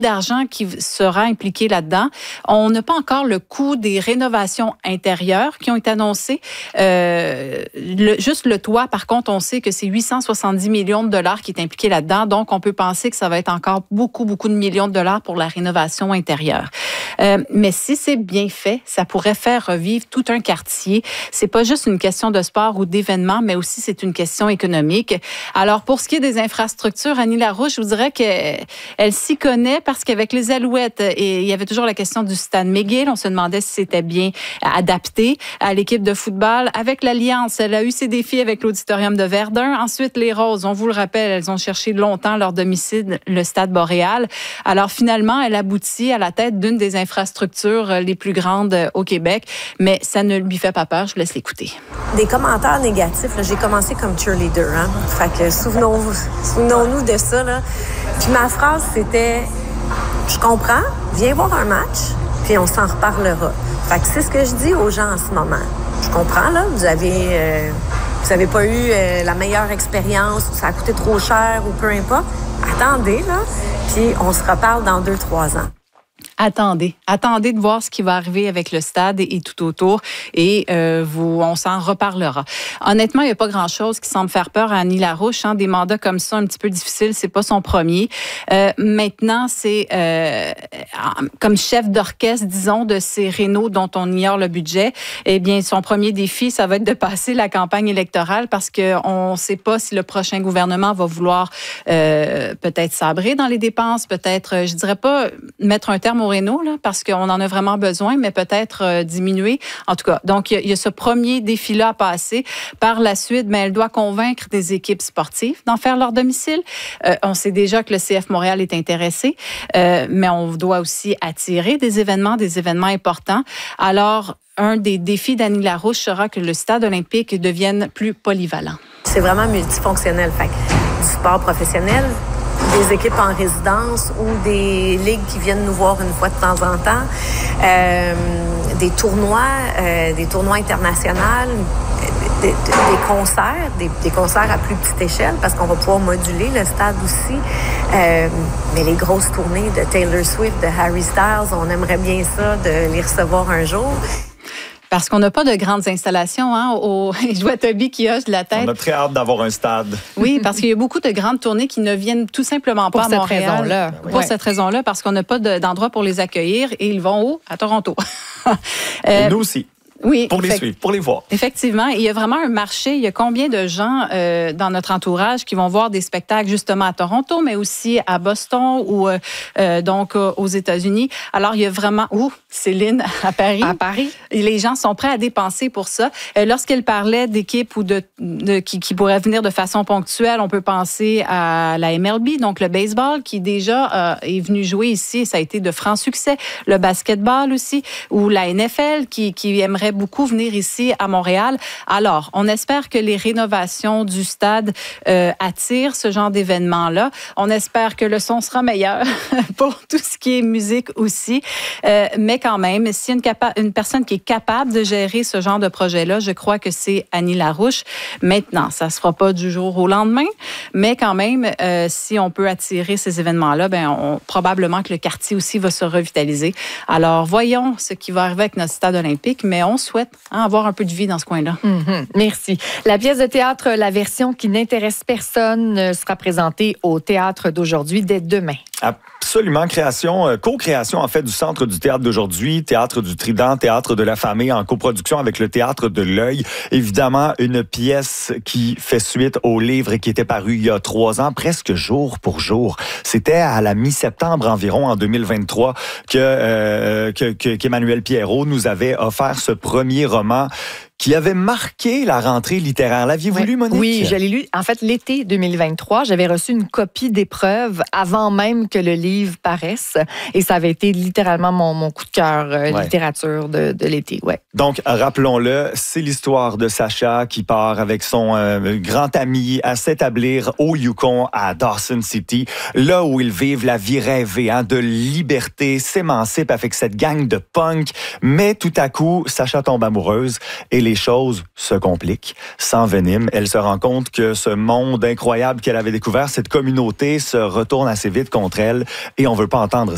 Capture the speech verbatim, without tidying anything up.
d'argent qui sera impliqué là-dedans. On n'a pas encore le coût des rénovations intérieures qui ont été annoncées. Euh, le, juste le toit, par contre, on sait que c'est huit cent soixante-dix millions de dollars qui est impliqué là-dedans. Donc, on peut penser que ça va être encore beaucoup, beaucoup de millions de dollars pour la rénovation intérieure. Euh, mais si c'est bien fait, ça pourrait faire revivre tout un quartier. C'est pas juste une question de sport ou d'événements, mais aussi c'est une question économique. Alors, pour ce qui est des infrastructures, Annie Larouche, je vous dirais qu'elle elle s'y connaît parce qu'avec les Alouettes, et il y avait toujours la question du stade McGill. On se demandait si c'était bien adapté à l'équipe de football. Avec l'Alliance, elle a eu ses défis avec l'Auditorium de Verdun. Ensuite, les Roses, on vous le rappelle, elles ont cherché longtemps leur domicile, le Stade Boréal. Alors, finalement, elle aboutit à la tête d'une des infrastructures les plus grandes au Québec. Mais ça ne lui fait pas peur. Je vous laisse l'écouter. Des commentaires négatifs, là, j'ai commencé comme cheerleader. Hein? Fait que souvenons-nous, souvenons-nous de ça. Là. Puis ma phrase, c'était... Je comprends, viens voir un match, puis on s'en reparlera. Fait que c'est ce que je dis aux gens en ce moment. Je comprends, là, vous avez, euh, vous avez pas eu euh, la meilleure expérience, ça a coûté trop cher ou peu importe. Attendez, là, puis on se reparle dans deux, trois ans. Attendez, attendez de voir ce qui va arriver avec le stade et, et tout autour et euh, vous, on s'en reparlera. Honnêtement, il n'y a pas grand-chose qui semble faire peur à Annie Larouche. Hein, des mandats comme ça, un petit peu difficiles, c'est pas son premier. Euh, maintenant, c'est euh, comme chef d'orchestre, disons, de ces rénaux dont on ignore le budget. Eh bien, son premier défi, ça va être de passer la campagne électorale parce qu'on ne sait pas si le prochain gouvernement va vouloir euh, peut-être sabrer dans les dépenses, peut-être, je dirais pas mettre un terme au Rénault, là, parce qu'on en a vraiment besoin, mais peut-être euh, diminuer. En tout cas, donc, il y, y a ce premier défi-là à passer. Par la suite, mais elle doit convaincre des équipes sportives d'en faire leur domicile. Euh, on sait déjà que le C F Montréal est intéressé, euh, mais on doit aussi attirer des événements, des événements importants. Alors, un des défis d'Annie Larouche sera que le stade olympique devienne plus polyvalent. C'est vraiment multifonctionnel. Fait que du sport professionnel, des équipes en résidence ou des ligues qui viennent nous voir une fois de temps en temps, euh, des tournois, euh, des tournois internationaux, des, des, des concerts, des, des concerts à plus petite échelle parce qu'on va pouvoir moduler le stade aussi. Euh, mais les grosses tournées de Taylor Swift, de Harry Styles, on aimerait bien ça de les recevoir un jour. Parce qu'on n'a pas de grandes installations. Hein, au... Je vois Toby qui hoche de la tête. On a très hâte d'avoir un stade. Oui, parce qu'il y a beaucoup de grandes tournées qui ne viennent tout simplement pas pour à Montréal. Pour cette raison-là. Pour ouais. cette raison-là, parce qu'on n'a pas de, d'endroit pour les accueillir et ils vont où? À Toronto. euh, et nous aussi. Oui, pour les effect... suivre, pour les voir. Effectivement. Il y a vraiment un marché. Il y a combien de gens euh, dans notre entourage qui vont voir des spectacles justement à Toronto, mais aussi à Boston ou euh, euh, donc euh, aux États-Unis. Alors, il y a vraiment... Ouh, Céline, à Paris. À Paris. Et les gens sont prêts à dépenser pour ça. Euh, lorsqu'elle parlait d'équipes ou de, de qui, qui pourraient venir de façon ponctuelle, on peut penser à la M L B, donc le baseball, qui déjà euh, est venu jouer ici. Ça a été de franc succès. Le basketball aussi, ou la N F L, qui, qui aimerait beaucoup venir ici à Montréal. Alors, on espère que les rénovations du stade euh, attirent ce genre d'événement-là. On espère que le son sera meilleur pour tout ce qui est musique aussi. Euh, mais quand même, s'il y a une, capa- une personne qui est capable de gérer ce genre de projet-là, je crois que c'est Annie Larouche. Maintenant, ça ne se fera pas du jour au lendemain, mais quand même, euh, si on peut attirer ces événements-là, ben, on, probablement que le quartier aussi va se revitaliser. Alors, voyons ce qui va arriver avec notre stade olympique, mais on souhaite hein, avoir un peu de vie dans ce coin-là. Mm-hmm. Merci. La pièce de théâtre La version qui n'intéresse personne sera présentée au théâtre d'aujourd'hui dès demain. Absolument. Création, co-création en fait du Centre du théâtre d'aujourd'hui, Théâtre du Trident, Théâtre de la Famille en coproduction avec le Théâtre de l'Œil. Évidemment, une pièce qui fait suite au livre qui était paru il y a trois ans, presque jour pour jour. C'était à la mi-septembre environ en deux mille vingt-trois que, euh, que, que qu'Emmanuel Pierrot nous avait offert ce premier roman qui avait marqué la rentrée littéraire. L'aviez-vous oui. lu, Monique? Oui, je l'ai lu. En fait, l'été deux mille vingt-trois, j'avais reçu une copie d'épreuve avant même que le livre paraisse. Et ça avait été littéralement mon, mon coup de cœur euh, ouais. littérature de, de l'été. Ouais. Donc, rappelons-le, c'est l'histoire de Sacha qui part avec son euh, grand ami à s'établir au Yukon, à Dawson City, là où ils vivent la vie rêvée, hein, de liberté, s'émancipent avec cette gang de punk. Mais tout à coup, Sacha tombe amoureuse et les Les choses se compliquent. S'enveniment. Elle se rend compte que ce monde incroyable qu'elle avait découvert, cette communauté, se retourne assez vite contre elle et on veut pas entendre